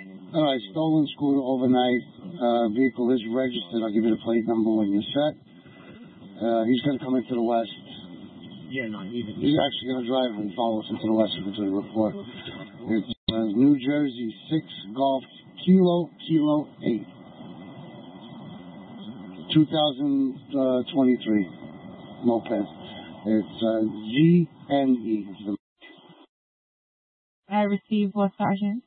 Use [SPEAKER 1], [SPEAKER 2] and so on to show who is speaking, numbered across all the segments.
[SPEAKER 1] All right, stolen scooter overnight. Vehicle is registered. I'll give you the plate number when you're set. He's going to come into the west.
[SPEAKER 2] Yeah, no,
[SPEAKER 1] he's actually going to drive and follow us into the west into the report. It's New Jersey 6 Golf Kilo 8. 2023 moped. It's GNE.
[SPEAKER 3] I received what, Sergeant?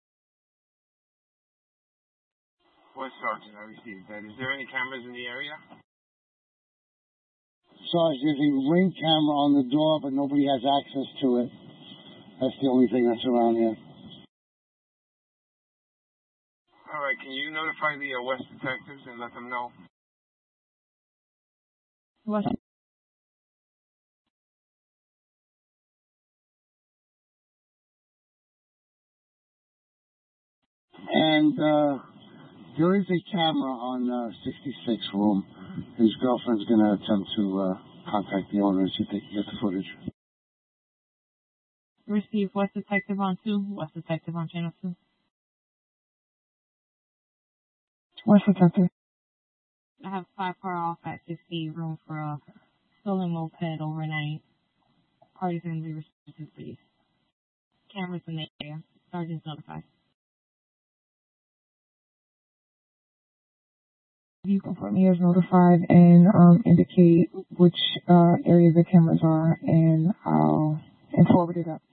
[SPEAKER 2] What, Sergeant? I received that. Is there any cameras in the area?
[SPEAKER 1] Sarge, there's a Ring camera on the door, but nobody has access to it. That's the only thing that's around here.
[SPEAKER 2] All right, can you notify the West detectives and let them know?
[SPEAKER 3] What?
[SPEAKER 1] And there is a camera on 66 room. His girlfriend's going to attempt to contact the owner and see if they can get the footage.
[SPEAKER 3] Receive West Detective on 2. West Detective on Channel 2.
[SPEAKER 4] West Detective.
[SPEAKER 3] I have 5-car off at 60 room for a stolen moped overnight. Parties are going to be restricted to the police. Cameras in the area. Sergeant's notified.
[SPEAKER 4] You confirm he is notified and indicate which area the cameras are, and I'll forward it up.